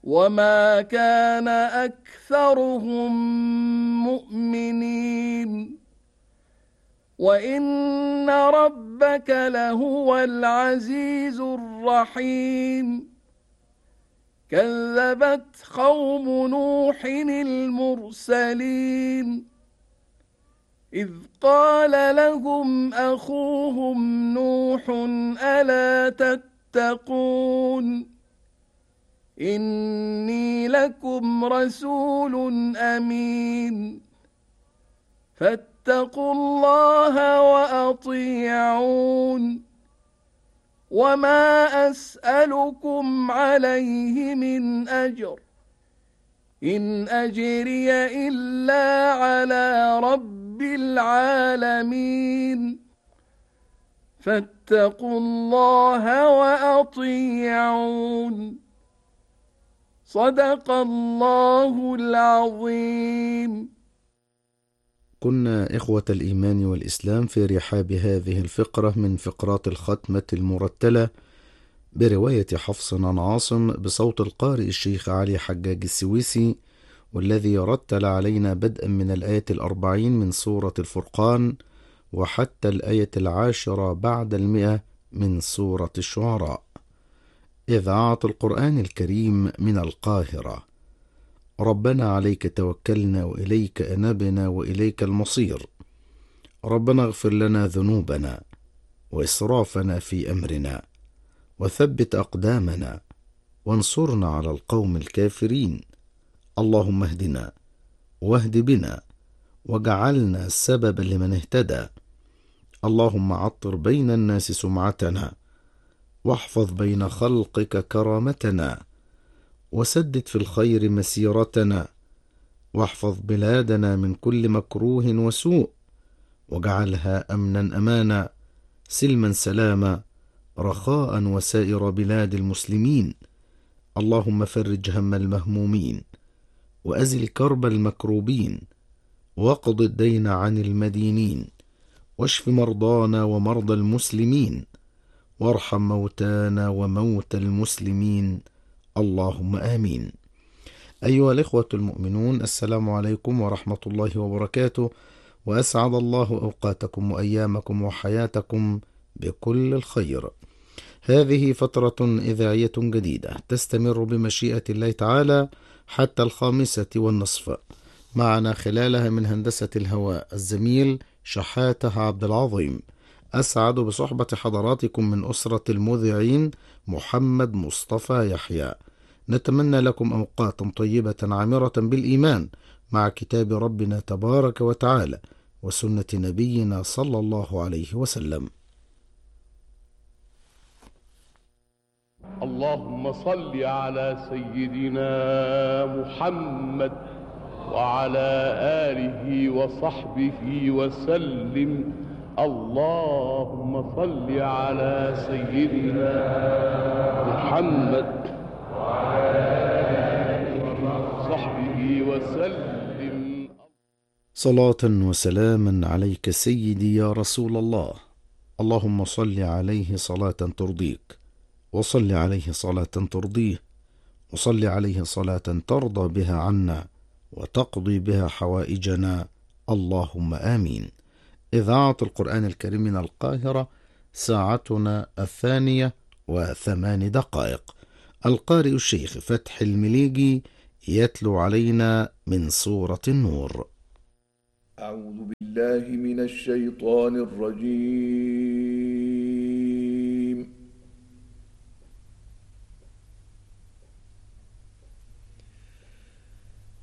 وما كان أكثرهم مؤمنين وإن ربك لهو العزيز الرحيم كذبت قوم نوح المرسلين إذ قال لهم أخوهم نوح ألا تتقون إني لكم رسول أمين فاتقوا الله وأطيعون وما أسألكم عليه من أجر إن أجري إلا على رب العالمين فاتقوا الله وأطيعون صدق الله العظيم. كنا إخوة الإيمان والإسلام في رحاب هذه الفقرة من فقرات الختمة المرتلة برواية حفص عن عاصم بصوت القارئ الشيخ علي حجاج السويسي، والذي رتل علينا بدءا من الآية 40 من سورة الفرقان وحتى الآية 10 بعد 100 من سورة الشعراء. إذاعة القرآن الكريم من القاهرة. ربنا عليك توكلنا وإليك أنبنا وإليك المصير. ربنا اغفر لنا ذنوبنا وإسرافنا في أمرنا وثبت أقدامنا وانصرنا على القوم الكافرين. اللهم اهدنا واهد بنا وجعلنا سببا لمن اهتدى. اللهم عطر بين الناس سمعتنا واحفظ بين خلقك كرامتنا وسدد في الخير مسيرتنا واحفظ بلادنا من كل مكروه وسوء واجعلها أمنا أمانا سلما سلاما رخاء وسائر بلاد المسلمين. اللهم فرج هم المهمومين وأزل كرب المكروبين واقض الدين عن المدينين واشف مرضانا ومرضى المسلمين وارحم موتانا وموتى المسلمين. اللهم آمين. أيها الإخوة المؤمنون، السلام عليكم ورحمة الله وبركاته، وأسعد الله أوقاتكم وأيامكم وحياتكم بكل الخير. هذه فترة إذاعية جديدة تستمر بمشيئة الله تعالى حتى 5:30. معنا خلالها من هندسة الهواء الزميل شحاتة عبد العظيم. أسعد بصحبة حضراتكم من أسرة المذيعين محمد مصطفى يحيى. نتمنى لكم أوقاتا طيبة عامرة بالإيمان مع كتاب ربنا تبارك وتعالى وسنة نبينا صلى الله عليه وسلم. اللهم صل على سيدنا محمد وعلى آله وصحبه وسلم. اللهم صل على سيدنا محمد وعلى آله وصحبه وسلم. صلاة وسلاما عليك سيدي يا رسول الله. اللهم صل عليه صلاة ترضيك، وصل عليه صلاة ترضيه، وصل عليه صلاة ترضى بها عنا وتقضي بها حوائجنا. اللهم آمين. إذاعة القرآن الكريم من القاهرة، ساعتنا 2:08. القارئ الشيخ فتح المليجي يتلو علينا من سورة النور. أعوذ بالله من الشيطان الرجيم.